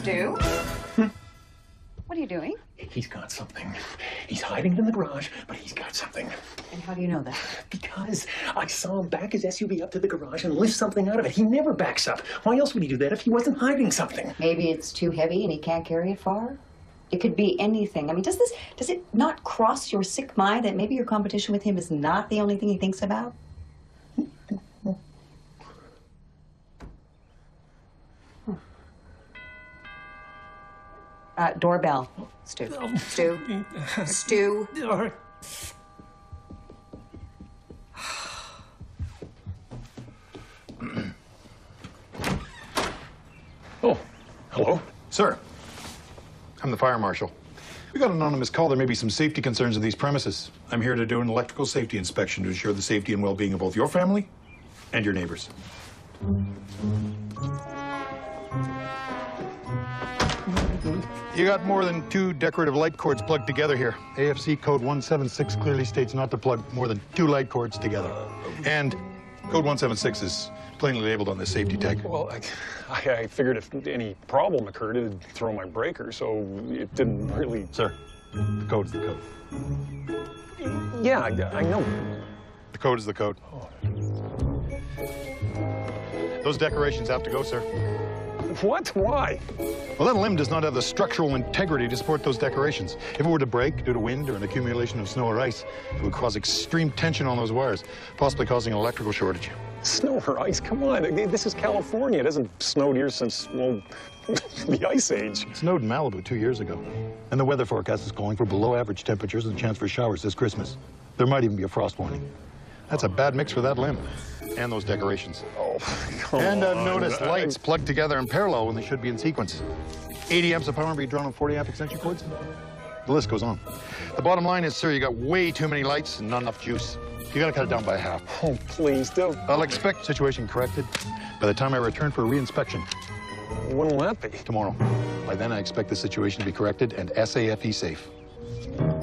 Stu? What are you doing? He's got something. He's hiding it in the garage, but he's got something. And how do you know that? Because I saw him back his SUV up to the garage and lift something out of it. He never backs up. Why else would he do that if he wasn't hiding something? Maybe it's too heavy and he can't carry it far? It could be anything. I mean, does it not cross your sick mind that maybe your competition with him is not the only thing he thinks about? Doorbell. Stu. Stu. Stu. Oh, hello. Sir, I'm the fire marshal. We got an anonymous call. There may be some safety concerns in these premises. I'm here to do an electrical safety inspection to ensure the safety and well-being of both your family and your neighbors. You got more than 2 decorative light cords plugged together here. AFC code 176 clearly states not to plug more than 2 light cords together. And code 176 is plainly labeled on the safety tag. Well, I figured if any problem occurred, it'd throw my breaker, so it didn't really... Sir, the code's the code. Yeah, I know. The code is the code. Oh. Those decorations have to go, sir. What? Why? Well, that limb does not have the structural integrity to support those decorations. If it were to break due to wind or an accumulation of snow or ice, it would cause extreme tension on those wires, possibly causing an electrical shortage. Snow or ice? Come on. This is California. It hasn't snowed here since, well, the Ice Age. It snowed in Malibu 2 years ago. And the weather forecast is calling for below average temperatures and a chance for showers this Christmas. There might even be a frost warning. That's a bad mix for that limb. And those decorations. Oh, come And I've on. noticed lights plugged together in parallel when they should be in sequence. 80 amps of power being drawn on 40 amp extension cords. The list goes on. The bottom line is, sir, you got way too many lights and not enough juice. You gotta cut it down by half. Oh, please, don't. I'll expect the situation corrected by the time I return for a re-inspection. When will that be? Tomorrow. By then, I expect the situation to be corrected and SAFE safe.